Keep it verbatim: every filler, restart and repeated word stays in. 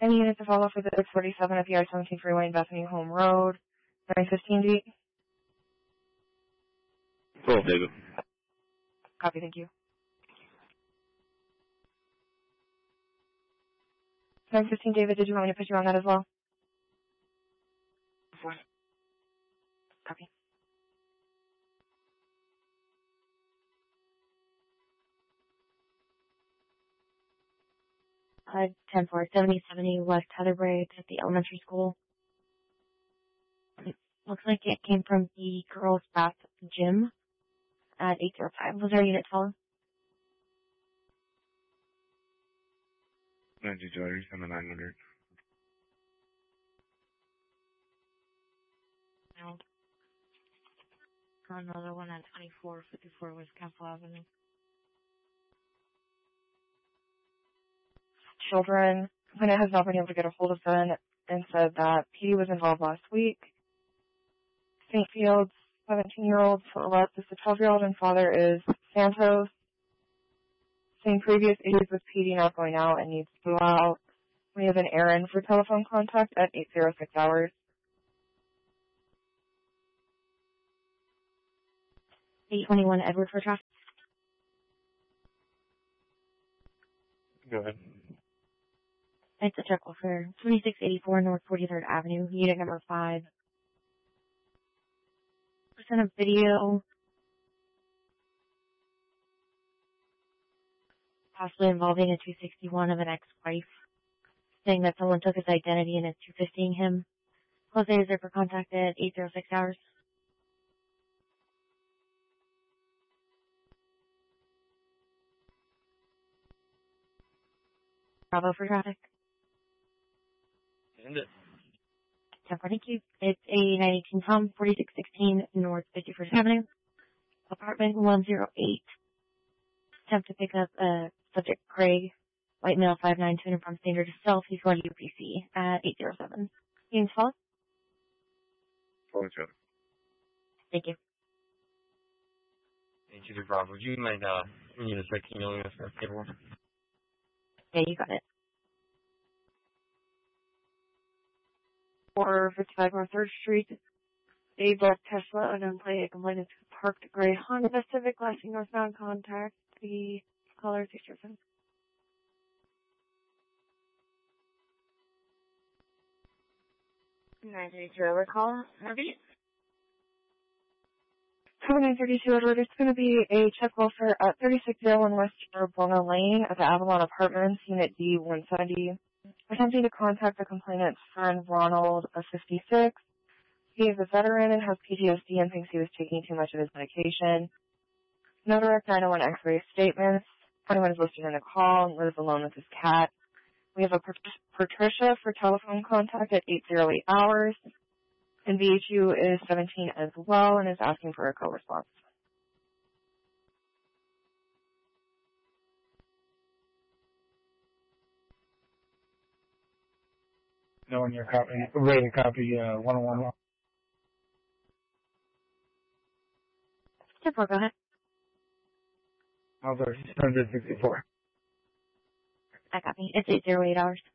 Any units to follow for the six forty-seven at the I seventeen freeway in Bethany Home Road, nine fifteen D. Full, David. Copy, thank you. nine fifteen, David, did you want me to put you on that as well? Copy. Uh, ten four, seventy seventy West Heatherbrae at the elementary school. It looks like it came from the girls' bath gym at eight oh five. Was there a unit call? ninety Jorders on the nine hundred. No. Another one at twenty-four fifty-four West Castle Avenue. Children, Complainant has not been able to get a hold of them and said that P D was involved last week. Saint Fields, seventeen-year-old for arrest is the twelve-year-old and father is Santos. Same previous issues with P D not going out and needs to go out. We have an errand for telephone contact at eight oh six hours. eight twenty-one Edward for traffic. Go ahead. It's a check for twenty-six eighty-four North forty-third Avenue, unit number five. Percent of video, possibly involving a two sixty-one of an ex-wife, saying that someone took his identity and is two fiftying him. Jose is there for contact at eight oh six hours. Bravo for traffic. End it. ten four, thank you. It's a nine eighteen Tom, forty-six sixteen North fifty-first Avenue, apartment one oh eight. Attempt to pick up uh, subject Craig, white male five nine, to and from standard of self. He's going to U P C at eight oh seven. James Falls. Full each other. Thank you. Thank you, Bravo. Would you mind, uh, you know, like emailing us our paperwork? Yeah, you got it. four fifty-five North third Street. Dave left Tesla and unplay a complainant parked gray Honda Civic lasting northbound contact. The caller six oh seven. nine thirty-two Edward call. Repeat. Cover nine thirty-two Edward, it's going to be a check welfare at thirty-six oh one West Bona Lane at the Avalon Apartments, Unit D one seventy. Attempting to contact the complainant's friend Ronald of fifty-six. He is a veteran and has P T S D and thinks he was taking too much of his medication. No direct nine oh one X-ray statements. Anyone is listed in the call and lives alone with his cat. We have a Patricia for telephone contact at eight oh eight hours. And V H U is seventeen as well and is asking for a co-response. No one your copy, ready to copy, uh, one oh one. ten four, go ahead. I'll go six sixty-four. I copy. It's eight oh eight hours.